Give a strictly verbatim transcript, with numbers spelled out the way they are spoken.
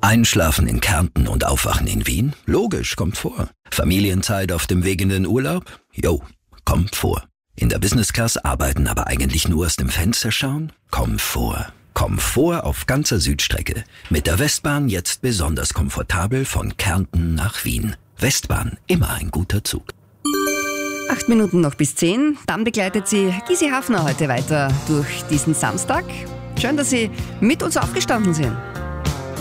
Einschlafen in Kärnten und Aufwachen in Wien? Logisch, kommt vor. Familienzeit auf dem Weg in den Urlaub? Jo, kommt vor. In der Business Class arbeiten, aber eigentlich nur aus dem Fenster schauen? Komfort. Komfort auf ganzer Südstrecke. Mit der Westbahn jetzt besonders komfortabel von Kärnten nach Wien. Westbahn, immer ein guter Zug. Acht Minuten noch bis zehn. Dann begleitet sie Gysi Hafner heute weiter durch diesen Samstag. Schön, dass Sie mit uns aufgestanden sind.